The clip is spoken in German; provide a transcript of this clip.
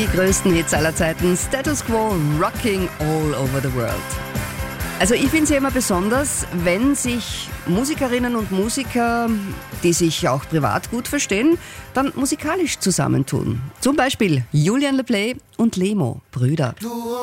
Die größten Hits aller Zeiten, Status Quo, Rocking All Over the World. Also ich finde es ja immer besonders, wenn sich Musikerinnen und Musiker, die sich auch privat gut verstehen, dann musikalisch zusammentun. Zum Beispiel Julian Le Play und Lemo, Brüder.